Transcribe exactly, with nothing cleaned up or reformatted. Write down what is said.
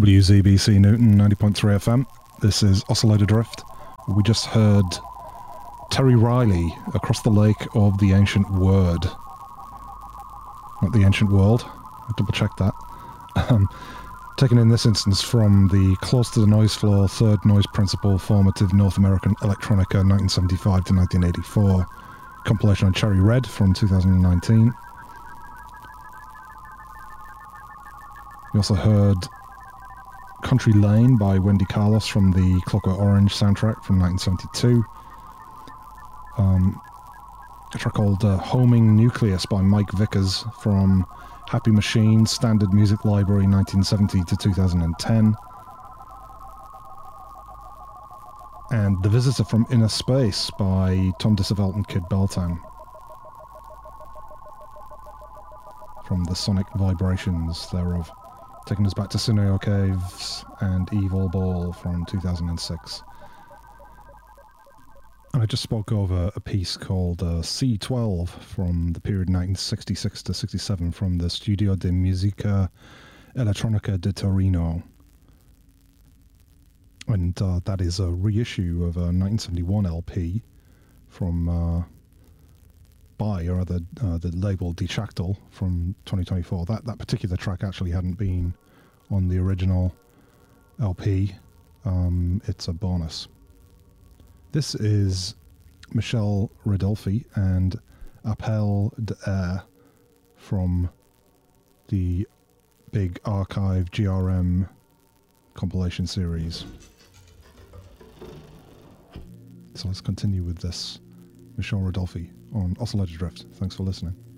W Z B C Newton ninety point three F M. This is Oscillator Drift. We just heard Terry Riley, Across the Lake of the Ancient Word. Not the Ancient World. I double checked that. Um, taken in this instance from the Close to the Noise Floor Third Noise Principle Formative North American Electronica nineteen seventy-five to nineteen eighty-four compilation on Cherry Red from two thousand nineteen. We also heard Country Lane by Wendy Carlos from the Clockwork Orange soundtrack from nineteen seventy-two. Um, a track called uh, Homing Nucleus by Mike Vickers from Happy Machine Standard Music Library nineteen seventy to two thousand ten. And The Visitor from Inner Space by Tom Disavelt and Kid Beltan from the Sonic Vibrations thereof, taking us back to Sineo Caves and Evil Ball from two thousand six. And I just spoke over a piece called uh, C twelve from the period nineteen sixty-six to sixty-seven from the Studio de Musica Elettronica de Torino. And uh, that is a reissue of a nineteen seventy-one L P from uh, by, or rather, uh, the label Dechactyl from twenty twenty-four. That, that particular track actually hadn't been on the original L P. Um, it's a bonus. This is Michel Rodolphe and Appel d'Air from the big archive G R M compilation series. So let's continue with this Michel Rodolphe on Oscillator Drift. Thanks for listening.